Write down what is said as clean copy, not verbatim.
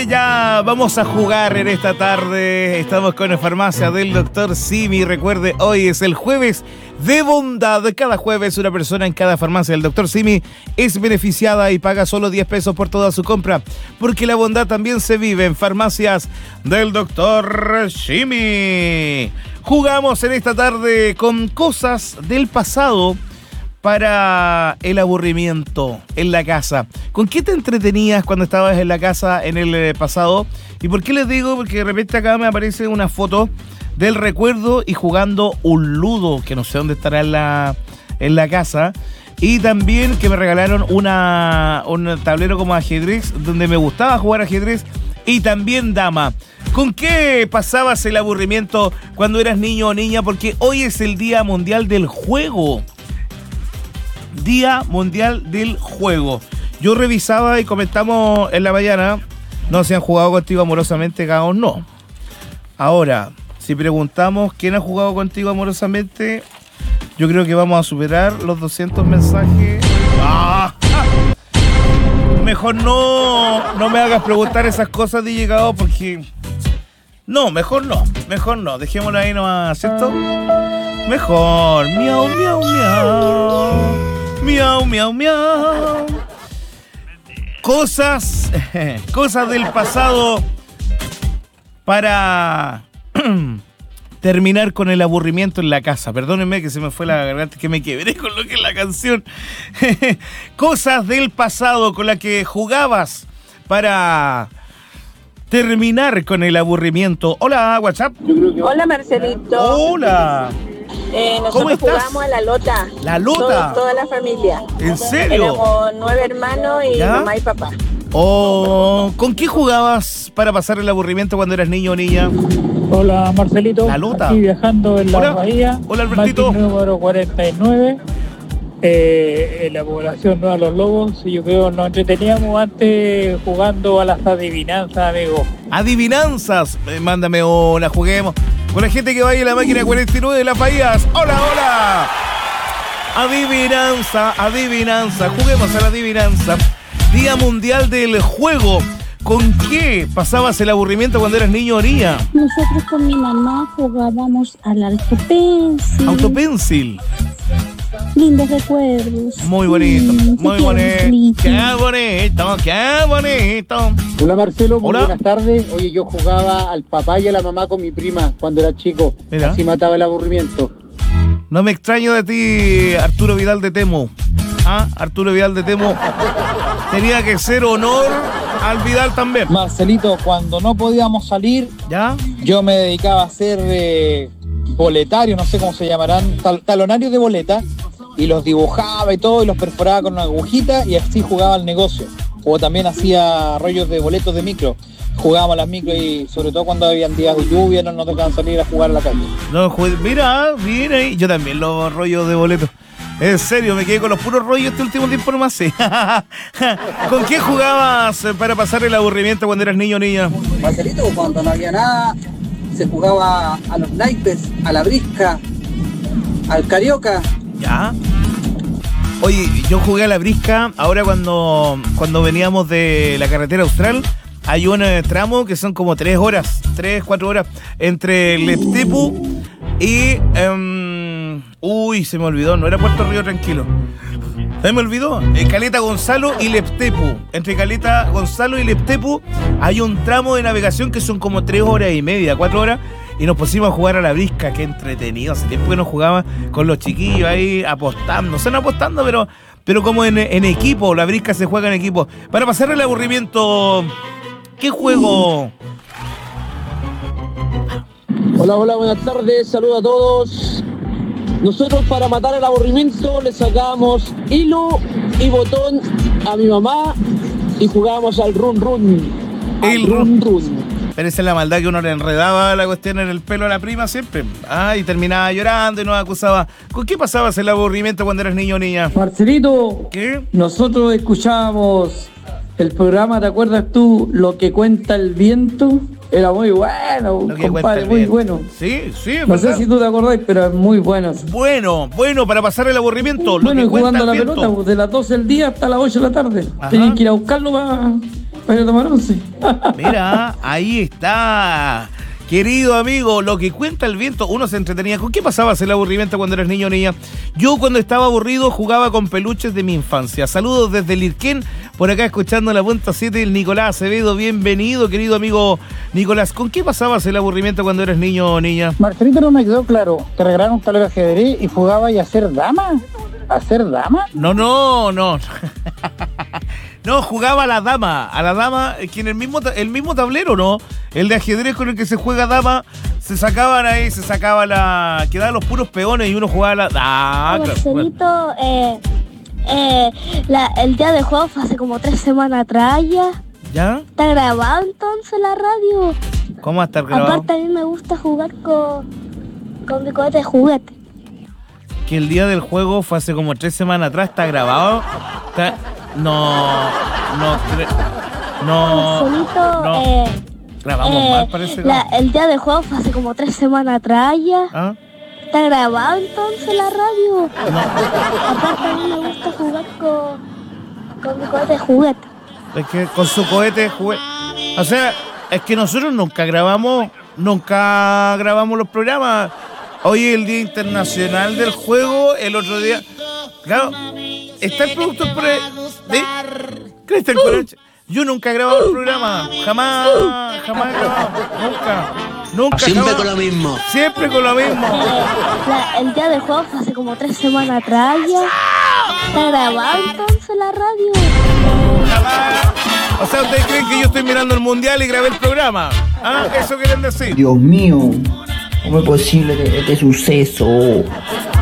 Oye, ya vamos a jugar en esta tarde. Estamos con la farmacia del Dr. Simi. Recuerde, hoy es el jueves de bondad. Cada jueves una persona en cada farmacia del Dr. Simi es beneficiada y paga solo 10 pesos por toda su compra. Porque la bondad también se vive en farmacias del Dr. Simi. Jugamos en esta tarde con cosas del pasado para el aburrimiento en la casa. ¿Con qué te entretenías cuando estabas en la casa en el pasado? ¿Y por qué les digo? Porque de repente acá me aparece una foto del recuerdo y jugando un ludo, que no sé dónde estará en la casa. Y también que me regalaron un tablero como ajedrez, donde me gustaba jugar ajedrez, y también dama. ¿Con qué pasabas el aburrimiento cuando eras niño o niña? Porque hoy es el Día Mundial del Juego. Día Mundial del Juego. Yo revisaba y comentamos en la mañana, no se han jugado contigo amorosamente, Gaos, no. Ahora, si preguntamos quién ha jugado contigo amorosamente, yo creo que vamos a superar los 200 mensajes. ¡Ah! Mejor no me hagas preguntar esas cosas, DJ Gaos, porque... No, mejor no. Dejémoslo ahí nomás, ¿cierto? Mejor. Miau, miau, miau. Miau, miau, miau. Cosas del pasado para terminar con el aburrimiento en la casa. Perdónenme que se me fue la garganta, que me quebré con lo que es la canción. Cosas del pasado con las que jugabas para terminar con el aburrimiento. Hola, WhatsApp. Hola, Marcelito. Hola. Nosotros jugamos a la lota. ¿La lota? Toda la familia. ¿En serio? Éramos 9 hermanos y ¿ya? Mamá y papá. ¿Con qué jugabas para pasar el aburrimiento cuando eras niño o niña? Hola, Marcelito. La lota. Aquí viajando en la bahía. Hola, Albertito. Número 49. En la población Nueva Los Lobos. Y yo creo nos entreteníamos antes jugando a las adivinanzas, amigo. Adivinanzas. Mándame una, juguemos. Con la gente que vaya en la máquina 49 de las Bahías. ¡Hola, hola! Adivinanza. Juguemos a la adivinanza. Día Mundial del Juego. ¿Con qué pasabas el aburrimiento cuando eras niño o niña? Nosotros con mi mamá jugábamos al autopencil. Autopencil. Lindos recuerdos. Muy bonito, muy bonito. Qué bonito. Hola Marcelo, muy hola. Buenas tardes. Oye, yo jugaba al papá y a la mamá con mi prima cuando era chico. Mira. Así mataba el aburrimiento. No me extraño de ti, Arturo Vidal de Temo. Arturo Vidal de Temo. Tenía que ser honor al Vidal también. Marcelito, cuando no podíamos salir, ¿ya? Yo me dedicaba a hacer boletario, no sé cómo se llamarán, talonarios de boleta, y los dibujaba y todo, y los perforaba con una agujita, y así jugaba al negocio. O también hacía rollos de boletos de micro. Jugábamos a las micro y sobre todo cuando habían días de lluvia no nos tocaban salir a jugar a la calle. No, mira, yo también los rollos de boletos. En serio, me quedé con los puros rollos este último tiempo nomás, sí. ¿Con qué jugabas para pasar el aburrimiento cuando eras niño o niña? Marcelito, cuando no había nada, se jugaba a los naipes, a la brisca, al carioca. ¿Ya? Oye, yo jugué a la brisca, ahora cuando veníamos de la carretera austral, hay un tramo que son como 3 horas, 4 horas, entre Leptepu y... se me olvidó, no era Puerto Río Tranquilo. Se me olvidó. Caleta Gonzalo y Leptepu. Entre Caleta Gonzalo y Leptepu hay un tramo de navegación que son como 3 horas y media, 4 horas. Y nos pusimos a jugar a la brisca, qué entretenido. Hace tiempo que nos jugaba con los chiquillos ahí apostando. No están apostando, pero como en equipo. La brisca se juega en equipo. Para pasar el aburrimiento, ¿qué juego? Hola, buenas tardes, saludos a todos. Nosotros para matar el aburrimiento le sacábamos hilo y botón a mi mamá y jugábamos al run run. Run. Pero esa es la maldad que uno le enredaba la cuestión en el pelo a la prima siempre. Y terminaba llorando y nos acusaba. ¿Con qué pasabas el aburrimiento cuando eras niño o niña? Marcelito, ¿qué? Nosotros escuchábamos el programa, ¿te acuerdas tú? Lo que cuenta el viento. Era muy bueno, compadre, muy bueno. Sí, no sé si tú te acordás, pero es muy bueno. Bueno, para pasar el aburrimiento. Bueno, y jugando a la pelota, de las 12 del día hasta las 8 de la tarde. Tenían que ir a buscarlo Para ir a tomar once. Mira, ahí está. Querido amigo, lo que cuenta el viento, uno se entretenía. ¿Con qué pasabas el aburrimiento cuando eras niño o niña? Yo cuando estaba aburrido jugaba con peluches de mi infancia. Saludos desde Lirquén, por acá escuchando la punta 7, el Nicolás Acevedo. Bienvenido, querido amigo Nicolás. ¿Con qué pasabas el aburrimiento cuando eras niño o niña? Marcelito, no me quedó claro. ¿Te regalaron un tablero de ajedrez y jugaba y a hacer dama? ¿A hacer dama? No. No, jugaba a la dama, que en el mismo tablero, ¿no? El de ajedrez con el que se juega dama, se sacaba quedaban los puros peones y uno jugaba Marcelito, el día de juego fue hace como 3 semanas atrás ya. ¿Ya? ¿Está grabado entonces la radio? ¿Cómo va a estar grabado? Aparte a mí me gusta jugar con mi cohete de juguete. Que el día del juego fue hace como 3 semanas atrás, ¿está grabado? Marcelito, grabamos mal, parece. el día de juego fue hace como 3 semanas atrás ya. ¿Ah? ¿Está grabado entonces la radio? No. Aparte a mí me gusta jugar con mi cohete de juguete. Es que con su cohete o sea, es que nosotros nunca grabamos los programas. Hoy es el Día Internacional del Juego, el otro día... Claro, está el productor de Cristian Corache. Yo nunca he grabado el programa, jamás he grabado, nunca. Siempre jamás. con lo mismo. Siempre con lo mismo. El día del juego fue hace como 3 semanas atrás ya. ¿Está grabado entonces la radio? Jamás. O sea, ¿ustedes creen que yo estoy mirando el mundial y grabé el programa? ¿Ah? ¿Eso quieren decir? Dios mío, ¿cómo es posible este suceso?